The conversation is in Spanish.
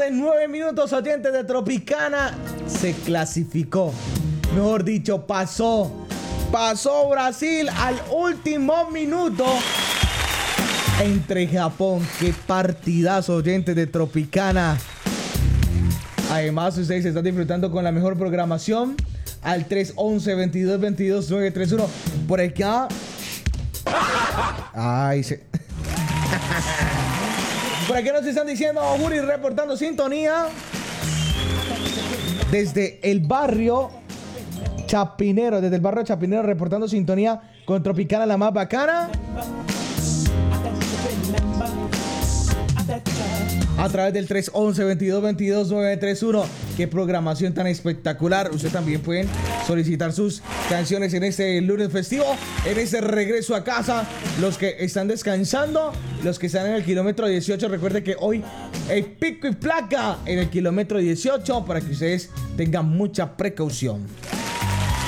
de 9 minutos, oyentes de Tropicana, se clasificó. Mejor dicho, pasó Brasil al último minuto entre Japón. Qué partidazo, oyentes de Tropicana. Además, ustedes están disfrutando con la mejor programación al 311-2222-931. Por acá. Ay, se... Por aquí nos están diciendo, Juri reportando sintonía desde el barrio Chapinero, reportando sintonía con Tropicana, la más bacana. A través del 311-2222-931. Qué programación tan espectacular. Usted también pueden solicitar sus canciones en este lunes festivo, en este regreso a casa. Los que están descansando, los que están en el kilómetro 18, recuerde que hoy hay pico y placa en el kilómetro 18 para que ustedes tengan mucha precaución.